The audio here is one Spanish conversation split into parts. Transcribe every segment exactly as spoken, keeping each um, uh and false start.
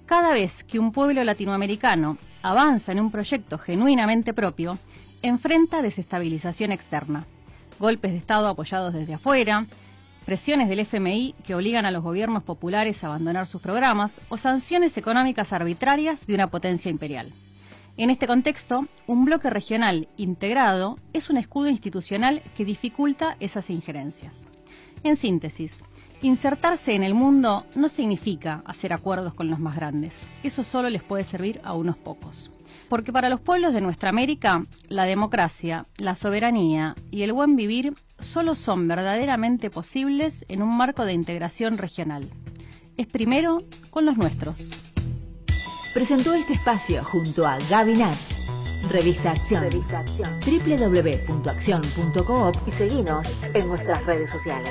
Cada vez que un pueblo latinoamericano avanza en un proyecto genuinamente propio, enfrenta desestabilización externa, golpes de Estado apoyados desde afuera, presiones del F M I que obligan a los gobiernos populares a abandonar sus programas o sanciones económicas arbitrarias de una potencia imperial. En este contexto, un bloque regional integrado es un escudo institucional que dificulta esas injerencias. En síntesis, insertarse en el mundo no significa hacer acuerdos con los más grandes. Eso solo les puede servir a unos pocos. Porque para los pueblos de nuestra América, la democracia, la soberanía y el buen vivir solo son verdaderamente posibles en un marco de integración regional. Es primero con los nuestros. Presentó este espacio junto a Gaby Nach, Revista Acción, Revista Acción. doble u doble u doble u punto acción punto coop y seguinos en nuestras redes sociales.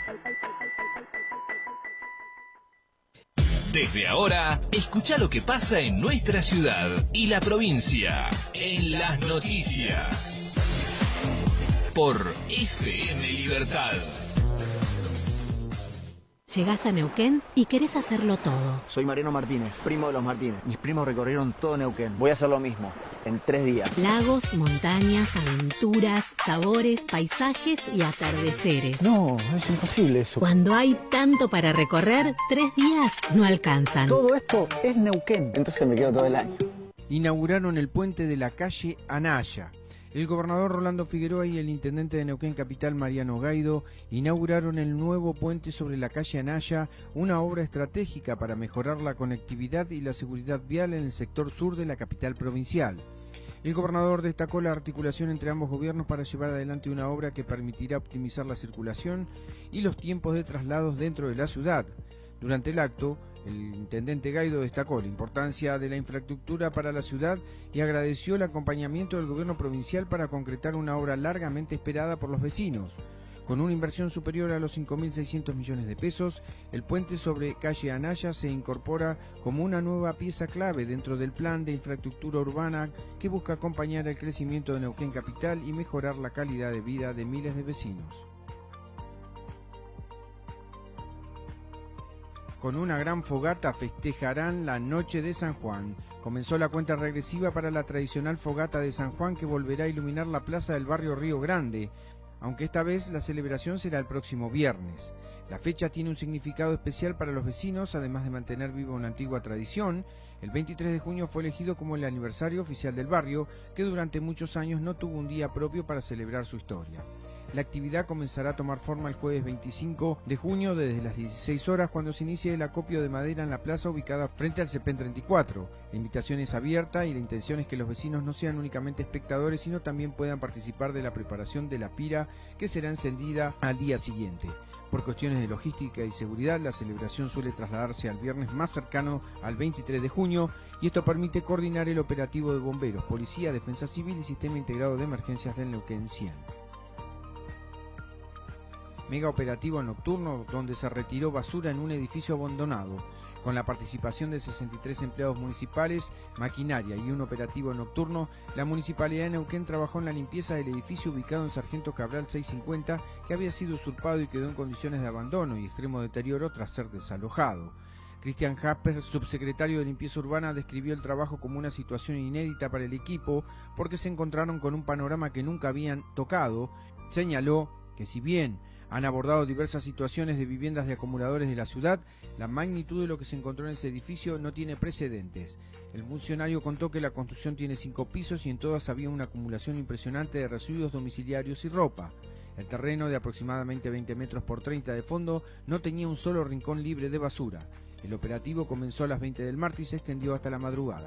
Desde ahora, escucha lo que pasa en nuestra ciudad y la provincia en las noticias por F M Libertad. Llegás a Neuquén y querés hacerlo todo. Soy Mariano Martínez, primo de los Martínez. Mis primos recorrieron todo Neuquén. Voy a hacer lo mismo, en tres días. Lagos, montañas, aventuras, sabores, paisajes y atardeceres. No, es imposible eso. Cuando hay tanto para recorrer, tres días no alcanzan. Todo esto es Neuquén. Entonces me quedo todo el año. Inauguraron el puente de la calle Anaya. El gobernador Rolando Figueroa y el intendente de Neuquén Capital, Mariano Gaido, inauguraron el nuevo puente sobre la calle Anaya, una obra estratégica para mejorar la conectividad y la seguridad vial en el sector sur de la capital provincial. El gobernador destacó la articulación entre ambos gobiernos para llevar adelante una obra que permitirá optimizar la circulación y los tiempos de traslados dentro de la ciudad. Durante el acto, el intendente Gaido destacó la importancia de la infraestructura para la ciudad y agradeció el acompañamiento del gobierno provincial para concretar una obra largamente esperada por los vecinos. Con una inversión superior a los cinco mil seiscientos millones de pesos, el puente sobre calle Anaya se incorpora como una nueva pieza clave dentro del plan de infraestructura urbana que busca acompañar el crecimiento de Neuquén Capital y mejorar la calidad de vida de miles de vecinos. Con una gran fogata festejarán la noche de San Juan. Comenzó la cuenta regresiva para la tradicional fogata de San Juan que volverá a iluminar la plaza del barrio Río Grande, aunque esta vez la celebración será el próximo viernes. La fecha tiene un significado especial para los vecinos, además de mantener viva una antigua tradición. El veintitrés de junio fue elegido como el aniversario oficial del barrio, que durante muchos años no tuvo un día propio para celebrar su historia. La actividad comenzará a tomar forma el jueves veinticinco de junio desde las dieciséis horas cuando se inicie el acopio de madera en la plaza ubicada frente al CEPEN treinta y cuatro. La invitación es abierta y la intención es que los vecinos no sean únicamente espectadores, sino también puedan participar de la preparación de la pira que será encendida al día siguiente. Por cuestiones de logística y seguridad, la celebración suele trasladarse al viernes más cercano al veintitrés de junio y esto permite coordinar el operativo de bomberos, policía, defensa civil y sistema integrado de emergencias del Neuquén cien. Mega operativo nocturno donde se retiró basura en un edificio abandonado. Con la participación de sesenta y tres empleados municipales, maquinaria y un operativo nocturno, la Municipalidad de Neuquén trabajó en la limpieza del edificio ubicado en Sargento Cabral seiscientos cincuenta, que había sido usurpado y quedó en condiciones de abandono y extremo deterioro tras ser desalojado. Cristian Jasper, subsecretario de Limpieza Urbana, describió el trabajo como una situación inédita para el equipo porque se encontraron con un panorama que nunca habían tocado. Señaló que si bien han abordado diversas situaciones de viviendas de acumuladores de la ciudad, la magnitud de lo que se encontró en ese edificio no tiene precedentes. El funcionario contó que la construcción tiene cinco pisos y en todas había una acumulación impresionante de residuos domiciliarios y ropa. El terreno, de aproximadamente veinte metros por treinta de fondo, no tenía un solo rincón libre de basura. El operativo comenzó a las veinte del martes y se extendió hasta la madrugada.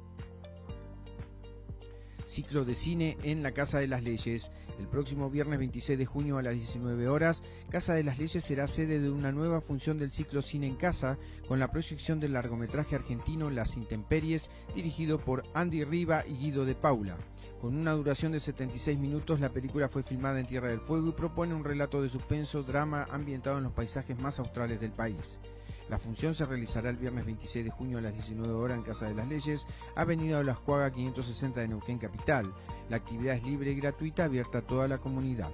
Ciclo de cine en la Casa de las Leyes. El próximo viernes veintiséis de junio a las diecinueve horas, Casa de las Leyes será sede de una nueva función del ciclo Cine en Casa, con la proyección del largometraje argentino Las Intemperies, dirigido por Andy Riva y Guido de Paula. Con una duración de setenta y seis minutos, la película fue filmada en Tierra del Fuego y propone un relato de suspenso, drama ambientado en los paisajes más australes del país. La función se realizará el viernes veintiséis de junio a las diecinueve horas en Casa de las Leyes, Avenida de la Juaga quinientos sesenta de Neuquén Capital. La actividad es libre y gratuita, abierta a toda la comunidad.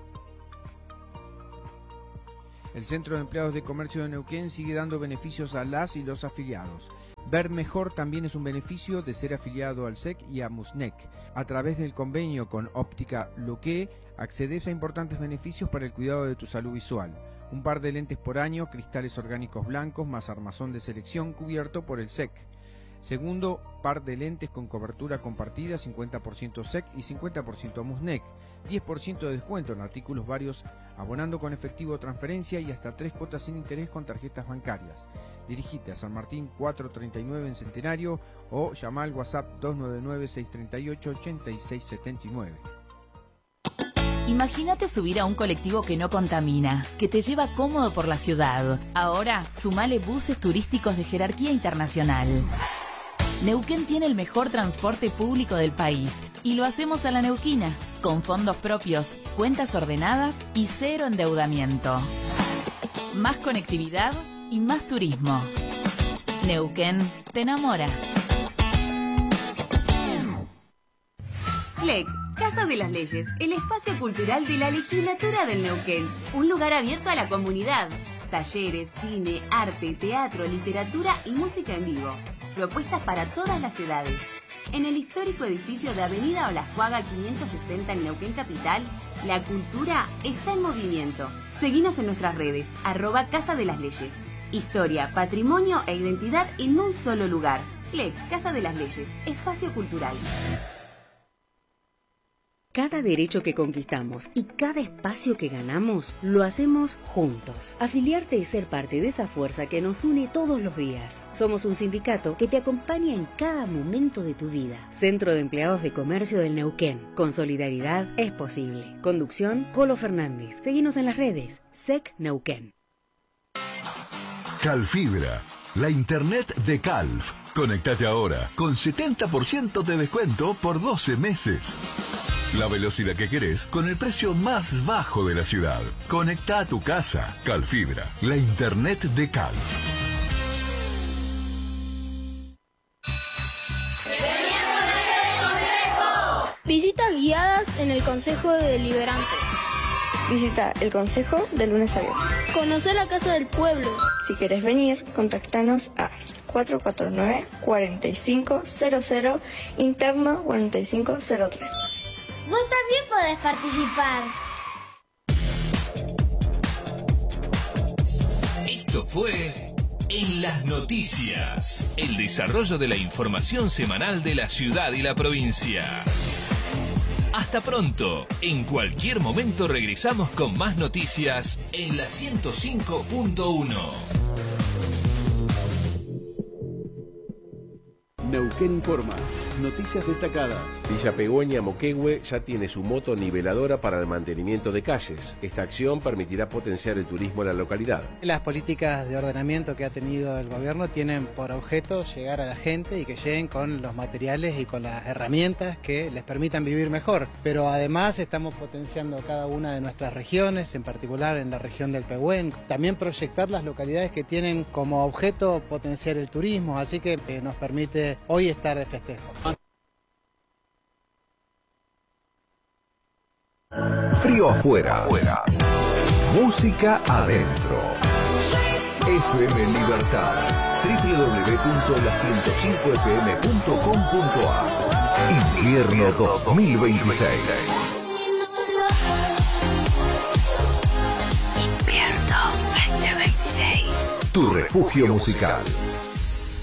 El Centro de Empleados de Comercio de Neuquén sigue dando beneficios a las y los afiliados. Ver mejor también es un beneficio de ser afiliado al S E C y a Musnec. A través del convenio con Óptica Luque, accedes a importantes beneficios para el cuidado de tu salud visual. Un par de lentes por año, cristales orgánicos blancos, más armazón de selección cubierto por el S E C. Segundo, par de lentes con cobertura compartida, cincuenta por ciento S E C y cincuenta por ciento Musnec. diez por ciento de descuento en artículos varios, abonando con efectivo o transferencia y hasta tres cuotas sin interés con tarjetas bancarias. Dirigite a San Martín cuatrocientos treinta y nueve en Centenario o llama al WhatsApp dos nueve nueve, seis tres ocho, ocho seis siete nueve. Imagínate subir a un colectivo que no contamina, que te lleva cómodo por la ciudad. Ahora, sumale buses turísticos de jerarquía internacional. Neuquén tiene el mejor transporte público del país y lo hacemos a la neuquina, con fondos propios, cuentas ordenadas y cero endeudamiento. Más conectividad y más turismo. Neuquén te enamora. C L E C, Casa de las Leyes, el espacio cultural de la legislatura del Neuquén. Un lugar abierto a la comunidad. Talleres, cine, arte, teatro, literatura y música en vivo. Propuestas para todas las edades. En el histórico edificio de Avenida Olajuaga quinientos sesenta en Neuquén Capital, la cultura está en movimiento. Seguinos en nuestras redes, arroba Casa de las Leyes. Historia, patrimonio e identidad en un solo lugar. C L E C, Casa de las Leyes, espacio cultural. Cada derecho que conquistamos y cada espacio que ganamos, lo hacemos juntos. Afiliarte es ser parte de esa fuerza que nos une todos los días. Somos un sindicato que te acompaña en cada momento de tu vida. Centro de Empleados de Comercio del Neuquén. Con solidaridad es posible. Conducción, Colo Fernández. Seguinos en las redes. S E C Neuquén. Calfibra, la internet de Calf. Conectate ahora con setenta por ciento de descuento por doce meses. La velocidad que querés con el precio más bajo de la ciudad. Conecta a tu casa. Calfibra, la internet de Calf. Visitas guiadas en el Consejo Deliberante. Visita el Consejo de lunes a viernes. Conocer la Casa del Pueblo. Si querés venir, contactanos a cuatro cuatro nueve, cuatro cinco cero cero, interno cuatro cinco cero tres. Vos también podés participar. Esto fue En las Noticias, el desarrollo de la información semanal de la ciudad y la provincia. Hasta pronto. En cualquier momento regresamos con más noticias en la ciento cinco punto uno. Neuquén Informa. Noticias destacadas. Villa Pegüeña Moquehue ya tiene su moto niveladora para el mantenimiento de calles. Esta acción permitirá potenciar el turismo en la localidad. Las políticas de ordenamiento que ha tenido el gobierno tienen por objeto llegar a la gente y que lleguen con los materiales y con las herramientas que les permitan vivir mejor. Pero además estamos potenciando cada una de nuestras regiones, en particular en la región del Pehuen. También proyectar las localidades que tienen como objeto potenciar el turismo, así que eh, nos permite hoy estar de festejo. Frío afuera. afuera. Música adentro. F M Libertad. doble u doble u doble u punto la ciento cinco f m punto com punto a. Invierno dos mil veintiséis. Invierno veinte veintiséis. Tu refugio musical.